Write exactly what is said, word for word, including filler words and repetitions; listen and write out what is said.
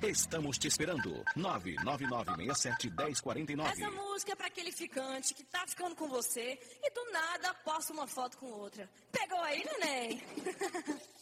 Estamos te esperando. nove nove nove seis sete um zero quatro nove. Essa música é pra aquele ficante que tá ficando com você e do nada posta uma foto com outra. Pegou aí, neném?